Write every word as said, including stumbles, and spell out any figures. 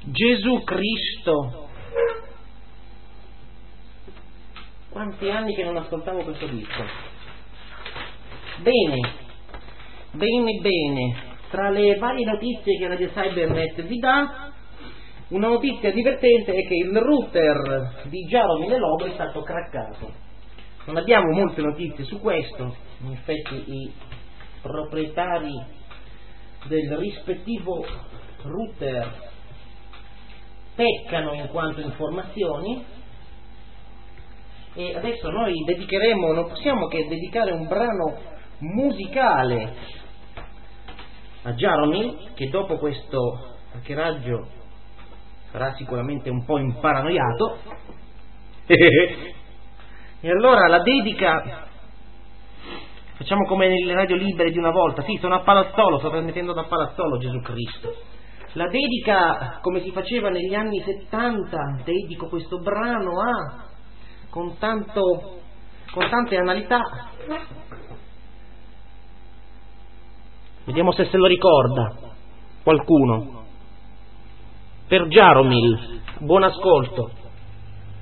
Gesù Cristo. Quanti anni che non ascoltavo questo disco. Bene, bene, bene. Tra le varie notizie che Radio Cybernet vi dà, una notizia divertente è che il router di Jaromil e Lobo è stato craccato. Non abbiamo molte notizie su questo, in effetti i proprietari del rispettivo router peccano in quanto informazioni, e adesso noi dedicheremo, non possiamo che dedicare un brano musicale a Jaromil, che dopo questo hackeraggio sarà sicuramente un po' imparanoiato. E allora la dedica, facciamo come nelle radio libere di una volta. Sì, sono a Palazzolo, sto trasmettendo da Palazzolo, Gesù Cristo. La dedica, come si faceva negli anni settanta, dedico questo brano a, con tanto, con tante analità. Vediamo se se lo ricorda qualcuno. Per Jaromil, buon ascolto.